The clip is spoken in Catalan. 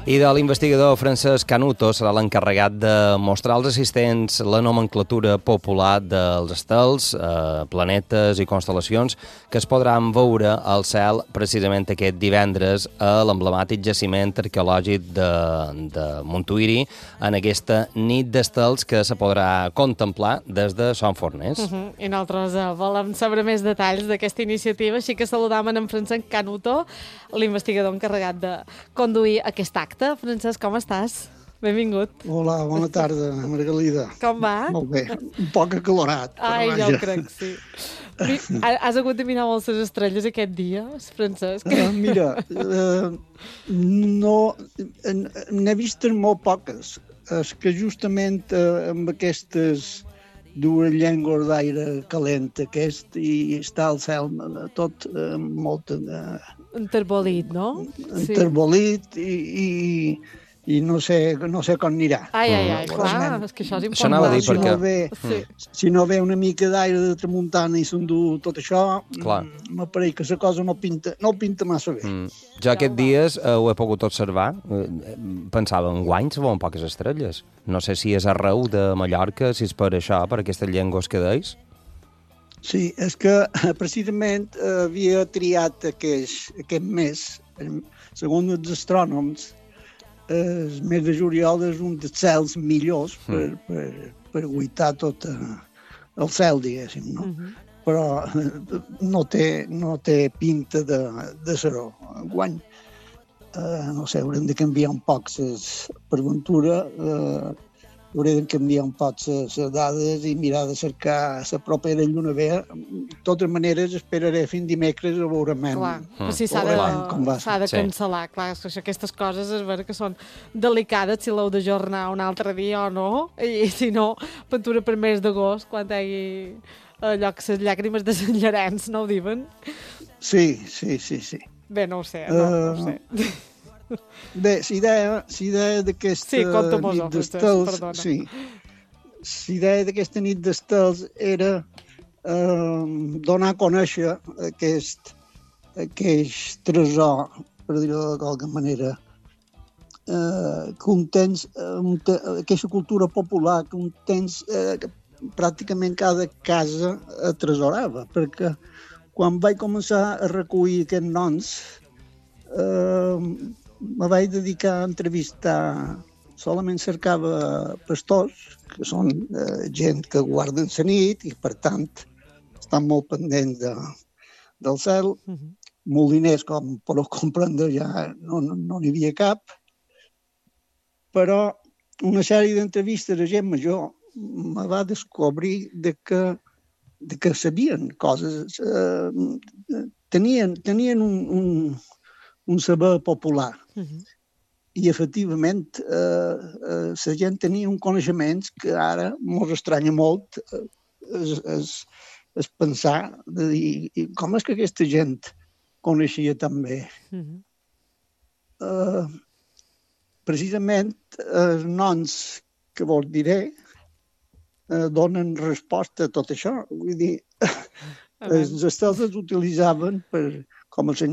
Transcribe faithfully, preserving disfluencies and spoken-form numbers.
I de l'investigador Francesc Canuto serà l'encarregat de mostrar als assistents la nomenclatura popular dels estels, eh, planetes i constel·lacions que es podran veure al cel precisament aquest divendres a l'emblemàtic jaciment arqueològic de, de Montuïri en aquesta nit d'estels que se podrà contemplar des de Son Forners. Uh -huh. I nosaltres uh, volem saber més detalls d'aquesta iniciativa, així que saludam en Francesc Canuto, l'investigador encarregat de conduir aquest acte. Francesc, com estàs? Benvingut. Hola, bona tarda, Margalida. Com va? Molt bé, un poc acalorat. Ai, jo ho crec, sí. Has hagut de mirar moltes estrelles aquest dia, Francesc? Uh, mira, uh, no, n'he vistes molt poques. És que justament uh, amb aquestes dues llengües d'aire calent aquest i està al cel tot uh, molt... Uh, enterbolit, no? Enterbolit sí. i... i i no sé, no sé com anirà. Ai, ai, ai, clar, és que això és important. Això anava a dir si perquè... No ve, sí. Si no ve una mica d'aire de tramuntana i s'endú tot això, m'apareix que la cosa no pinta, no pinta massa bé. Mm. Jo aquests dies eh, ho he pogut observar. Pensava, en guany se veuen poques estrelles. No sé si és arreu de Mallorca, si és per això, per aquestes llengües que deis. Sí, és que precisament eh, havia triat aquest, aquest mes, segons els astrònoms, el mes de juliol és un dels cels millors per, mm. per, per guaitar tot el cel, diguéssim, no? Mm -hmm. Però no té, no té pinta de, de ser-ho. Enguany, uh, no sé, haurem de canviar un poc les, per ventura, uh, haurem de canviar un poc les dades i mirar de cercar la propera lluna vea. De totes maneres, esperaré fins dimecres a veure men. Clar, però si s'ha de, s'ha de cancel·lar. Clar, és que aquestes coses és vera que són delicades si l'heu d'ajornar un altre dia o no. I si no, pintura per mes d'agost, quan hi hagi allò que les llàgrimes de Sant Llorenç, no ho diuen? Sí, sí, sí, sí. Bé, no ho sé, no, uh... no ho sé. Bé, l'idea d'aquesta sí, nit d'estels... Sí, l'idea d'aquesta nit d'estels era eh, donar a conèixer aquest, aquest tresor, per dir-ho de qualque manera, eh, que un temps, eh, aquesta cultura popular que un temps eh, que pràcticament cada casa atresorava, perquè quan vaig començar a recollir aquests noms, eh, me vaig dedicar a entrevistar, solament cercava pastors, que són eh, gent que guarden la nit i, per tant, estan molt pendents de, del cel. Uh-huh. Moliners, com podeu comprendre, ja no n'hi no, no havia cap. Però una sèrie d'entrevistes a gent major me va descobrir de que, de que sabien coses, eh, tenien, tenien un... un un saber popular. Uh-huh. I, efectivament, eh, eh, la gent tenia un coneixement que ara mos estranya molt eh, és, és, és pensar de dir com és que aquesta gent coneixia tan bé. Uh-huh. eh, precisament, els noms que vos diré eh, donen resposta a tot això. Vull dir, els estels els utilitzaven per, com el